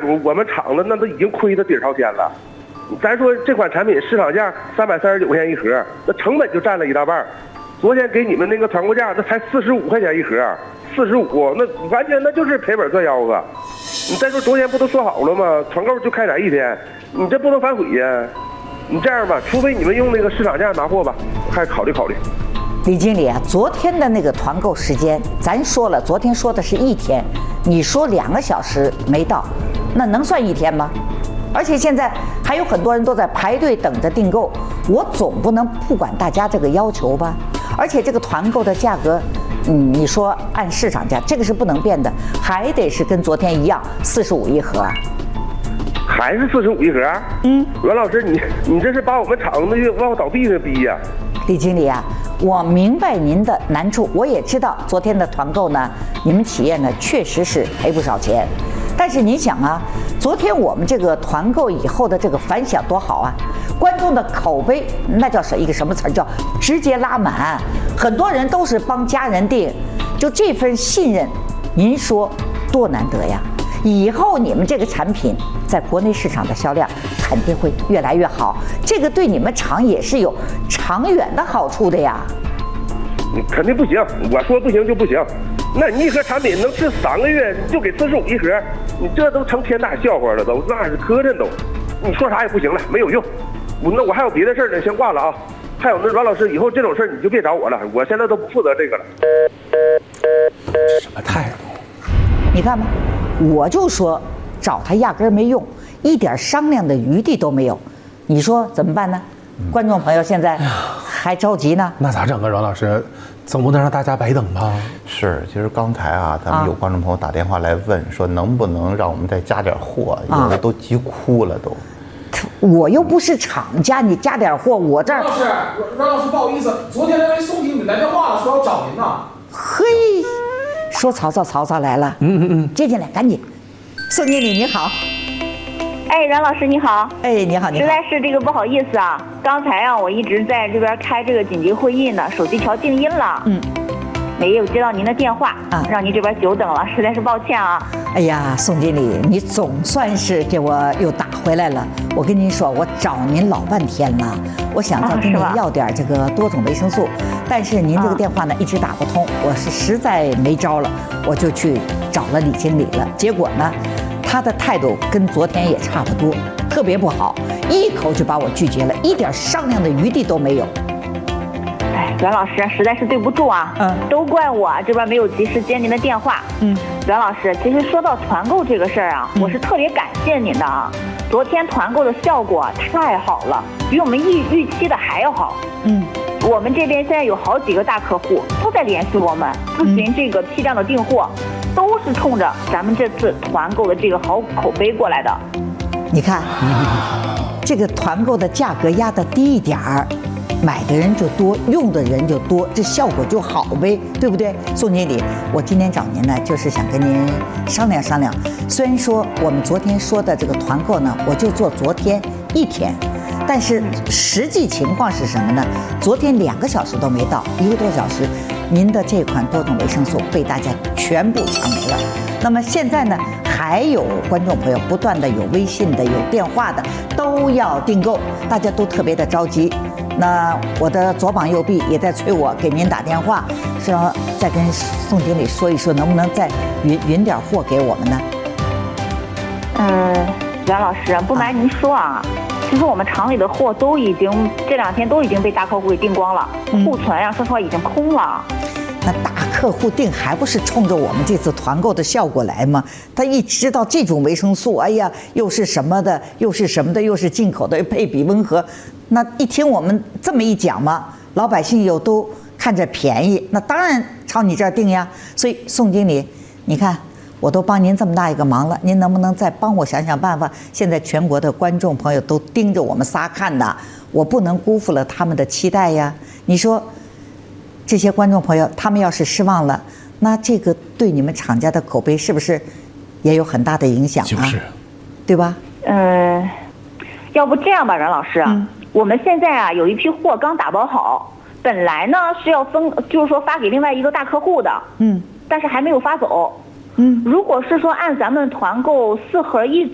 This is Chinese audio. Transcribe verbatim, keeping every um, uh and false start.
主，我们厂子那都已经亏得底儿朝天了。咱说这款产品市场价三百三十九块钱一盒，那成本就占了一大半。昨天给你们那个团购价，那才四十五块钱一盒，四十五，那完全那就是赔本赚吆喝。你再说昨天不都说好了吗？团购就开展一天，你这不能反悔呀。你这样吧，除非你们用那个市场价拿货吧，我还考虑考虑。 李经理啊，昨天的那个团购时间，咱说了，昨天说的是一天，你说两个小时没到，那能算一天吗？而且现在还有很多人都在排队等着订购，我总不能不管大家这个要求吧？而且这个团购的价格，嗯，你说按市场价，这个是不能变的，还得是跟昨天一样，四十五一盒。 还是四十五一盒？嗯，阮老师，你你这是把我们厂子往倒闭上逼呀！ 李经理啊，我明白您的难处，我也知道昨天的团购呢，你们企业呢确实是赔不少钱。但是你想啊，昨天我们这个团购以后的这个反响多好啊，观众的口碑那叫是一个什么词儿？叫直接拉满，很多人都是帮家人订，就这份信任，您说多难得呀！以后你们这个产品在国内市场的销量肯定会越来越好，这个对你们厂也是有长远的好处的呀。 肯定不行，我说不行就不行。那你一盒产品能吃三个月，你就给四十五一盒，你这都成天大笑话了，都那是磕碜都。你说啥也不行了，没有用。我那我还有别的事儿呢，先挂了啊。还有那阮老师，以后这种事儿你就别找我了，我现在都不负责这个了。 什么态度？ 你看吧，我就说找他压根儿没用，一点商量的余地都没有。你说怎么办呢？观众朋友现在还着急呢。 那咋整啊，阮老师？总不能让大家白等吧？ 是，其实刚才啊，咱们有观众朋友打电话来问，说能不能让我们再加点货，有的都急哭了都。 我又不是厂家，你加点货，我这儿。 阮老师，阮老师不好意思，昨天那位宋经理来电话了，说要找您呢。 嘿，说曹操，曹操来了。 嗯嗯嗯， 接进来，赶紧。宋经理你好。 哎，阮老师你好。 哎，你好，你好。 实在是这个不好意思啊，刚才啊我一直在这边开这个紧急会议呢，手机调静音了，嗯，没有接到您的电话啊，让您这边久等了，实在是抱歉啊。 哎呀，宋经理，你总算是给我又打回来了。我跟您说，我找您老半天了，我想再跟您要点这个多种维生素，但是您这个电话呢一直打不通，我是实在没招了，我就去找了李经理了。结果呢，他的态度跟昨天也差不多，特别不好，一口就把我拒绝了，一点商量的余地都没有。 哎，阮老师实在是对不住啊，嗯，都怪我这边没有及时接您的电话。嗯，阮老师，其实说到团购这个事儿啊，嗯、我是特别感谢您的啊。昨天团购的效果太好了，比我们预预期的还要好。嗯，我们这边现在有好几个大客户都在联系我们，咨询这个批量的订货，嗯、都是冲着咱们这次团购的这个好口碑过来的。 你看，这个团购的价格压得低一点儿，买的人就多，用的人就多，这效果就好呗，对不对？宋经理，我今天找您呢，就是想跟您商量商量。虽然说我们昨天说的这个团购呢，我就做昨天一天，但是实际情况是什么呢？昨天两个小时都没到，一个多小时，您的这款多种维生素被大家全部抢没了。那么现在呢，还有观众朋友不断的有微信的、有电话的，都要订购，大家都特别的着急。那我的左膀右臂也在催我给您打电话，说再跟宋经理说一说，能不能再匀匀点货给我们呢？ 嗯，阮老师，不瞒您说啊，其实我们厂里的货都已经这两天都已经被大客户给订光了，库存啊，说实话已经空了。 那大客户订还不是冲着我们这次团购的效果来吗？他一知道这种维生素，哎呀，又是什么的，又是什么的，又是进口的，配比温和，那一听我们这么一讲嘛，老百姓又都看着便宜，那当然朝你这儿订呀。所以宋经理，你看我都帮您这么大一个忙了，您能不能再帮我想想办法？现在全国的观众朋友都盯着我们仨看的，我不能辜负了他们的期待呀。你说这些观众朋友，他们要是失望了，那这个对你们厂家的口碑是不是也有很大的影响啊？就是，对吧？ 嗯，要不这样吧，阮老师，嗯、我们现在啊有一批货刚打包好，本来呢是要分，就是说发给另外一个大客户的，嗯，但是还没有发走。嗯，如果是说按咱们团购四盒一